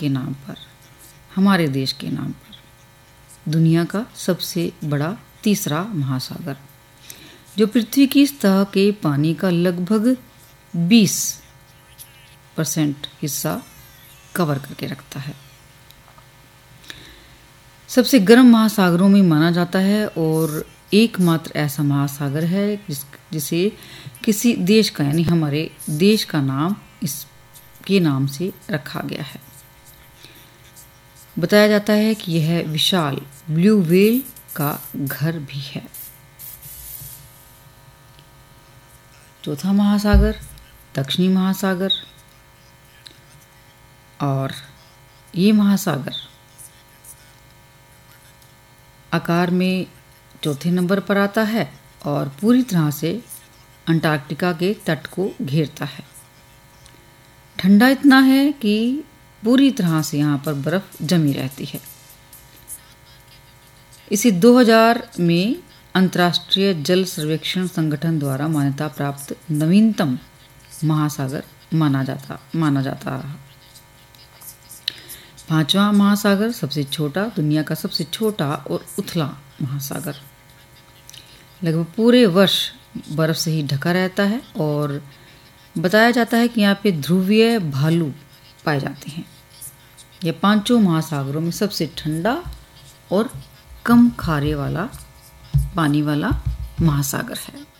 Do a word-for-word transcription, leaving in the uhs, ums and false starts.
के नाम पर, हमारे देश के नाम पर, दुनिया का सबसे बड़ा तीसरा महासागर, जो पृथ्वी की सतह के पानी का लगभग बीस परसेंट हिस्सा कवर करके रखता है। सबसे गर्म महासागरों में माना जाता है और एकमात्र ऐसा महासागर है जिस जिसे किसी देश का यानी हमारे देश का नाम इसके नाम से रखा गया है। बताया जाता है कि यह विशाल ब्लू व्हेल का घर भी है। चौथा महासागर दक्षिणी महासागर, और ये महासागर आकार में चौथे नंबर पर आता है और पूरी तरह से अंटार्कटिका के तट को घेरता है। ठंडा इतना है कि पूरी तरह से यहाँ पर बर्फ जमी रहती है। इसे दो हज़ार में अंतर्राष्ट्रीय जल सर्वेक्षण संगठन द्वारा मान्यता प्राप्त नवीनतम महासागर माना जाता माना जाता रहा। पांचवा महासागर सबसे छोटा, दुनिया का सबसे छोटा और उथला महासागर, लगभग पूरे वर्ष बर्फ से ही ढका रहता है और बताया जाता है कि यहाँ पे ध्रुवीय भालू पाए जाते हैं। यह पांचों महासागरों में सबसे ठंडा और कम खारे वाला पानी वाला महासागर है।